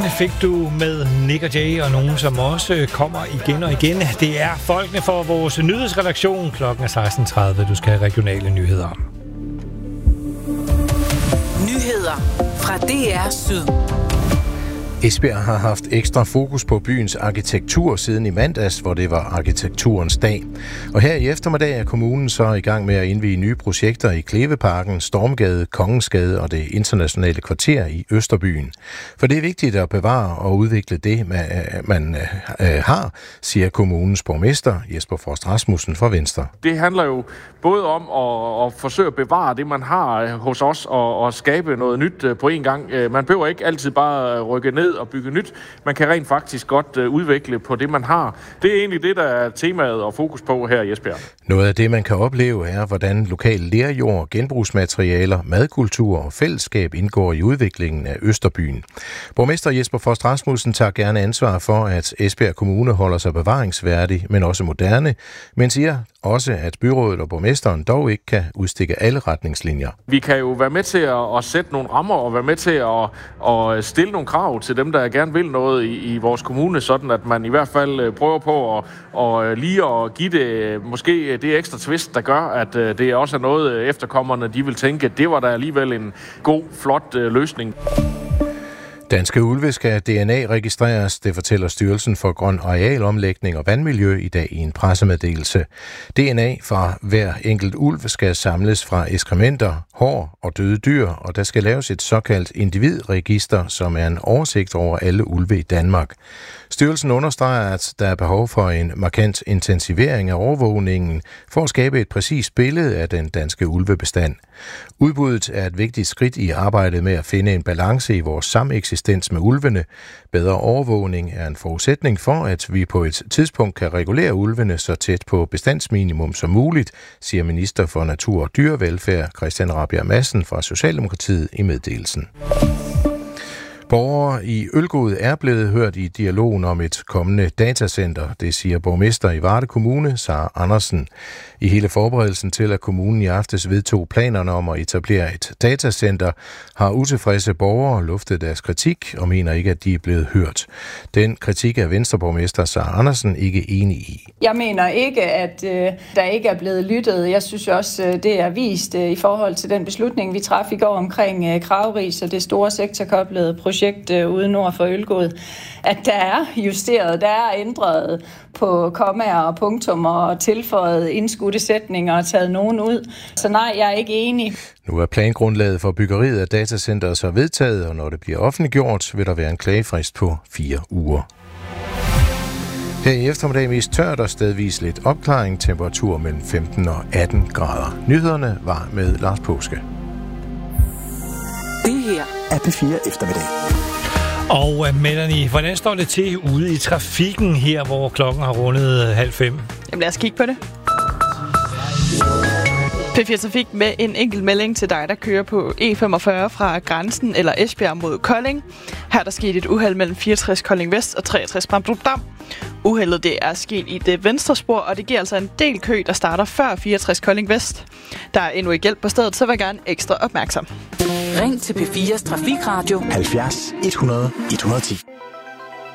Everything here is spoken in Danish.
fik du med Nick og Jay, og nogen, som også kommer igen og igen. Det er folkene for vores nyhedsredaktion. Klokken er 16.30. Du skal have regionale nyheder. Nyheder fra DR Syd. Esbjerg har haft ekstra fokus på byens arkitektur siden i mandags, hvor det var arkitekturens dag. Og her i eftermiddag er kommunen så i gang med at indvie nye projekter i Kleveparken, Stormgade, Kongensgade og det internationale kvarter i Østerbyen. For det er vigtigt at bevare og udvikle det, man har, siger kommunens borgmester Jesper Frost Rasmussen fra Venstre. Det handler jo både om at forsøge at bevare det, man har hos os, og skabe noget nyt på en gang. Man behøver ikke altid bare rykke ned og bygge nyt. Man kan rent faktisk godt udvikle på det, man har. Det er egentlig det, der er temaet og fokus på her i Esbjerg. Noget af det, man kan opleve, er, hvordan lokal lerjord, genbrugsmaterialer, madkultur og fællesskab indgår i udviklingen af Østerbyen. Borgmester Jesper Frost Rasmussen tager gerne ansvar for, at Esbjerg Kommune holder sig bevaringsværdig, men også moderne, men siger også, at byrådet og borgmesteren dog ikke kan udstikke alle retningslinjer. Vi kan jo være med til at sætte nogle rammer og være med til at stille nogle krav til dem, der gerne vil noget i vores kommune, sådan at man i hvert fald prøver på at lige at give det måske det ekstra twist, der gør, at det også er noget efterkommerne, de vil tænke, det var da alligevel en god, flot løsning. Danske ulve skal DNA-registreres, det fortæller Styrelsen for Grøn Arealomlægning og Vandmiljø i dag i en pressemeddelelse. DNA fra hver enkelt ulv skal samles fra ekskrementer, hår og døde dyr, og der skal laves et såkaldt individregister, som er en oversigt over alle ulve i Danmark. Styrelsen understreger, at der er behov for en markant intensivering af overvågningen for at skabe et præcist billede af den danske ulvebestand. Udbuddet er et vigtigt skridt i arbejdet med at finde en balance i vores sameksistens med ulvene. Bedre overvågning er en forudsætning for, at vi på et tidspunkt kan regulere ulvene så tæt på bestandsminimum som muligt, siger minister for Natur og Dyrevelfærd Christian Rabjerg Madsen fra Socialdemokratiet i meddelelsen. Borgere i Ølgod er blevet hørt i dialogen om et kommende datacenter, det siger borgmester i Varde Kommune, Sara Andersen. I hele forberedelsen til, at kommunen i aftes vedtog planerne om at etablere et datacenter, har utilfredse borgere luftet deres kritik og mener ikke, at de er blevet hørt. Den kritik er Venstreborgmester Sara Andersen ikke enig i. Jeg mener ikke, at der ikke er blevet lyttet. Jeg synes også, det er vist i forhold til den beslutning, vi traf i går omkring Kravris og det store sektorkoblede projekt ude nord for Ølgod, at der er justeret, der er ændret på kommaer og punktummer og tilføjet indskudte sætninger og taget nogen ud. Så nej, jeg er ikke enig. Nu er plangrundlaget for byggeriet af datacenteret så vedtaget, og når det bliver offentliggjort, vil der være en klagefrist på 4 uger. Her i eftermiddag mest tørt og stedvis lidt opklaring, temperatur mellem 15 og 18 grader. Nyhederne var med Lars Påske. Det her er P4 Eftermiddag. Og Melanie, hvordan står det til ude i trafikken her, hvor klokken har rundet 4:30? Jamen lad os kigge på det. P4 Trafik med en enkelt melding til dig, der kører på E45 fra Grænsen eller Esbjerg mod Kolding. Her er der sket et uheld mellem 64 Kolding Vest og 63 Bramdrup Dam. Uheldet det er sket i det venstre spor, og det giver altså en del kø, der starter før 64 Kolding Vest. Der er endnu ikke hjælp på stedet, så vær gerne ekstra opmærksom. Ring til P4's Trafikradio 70 100 110.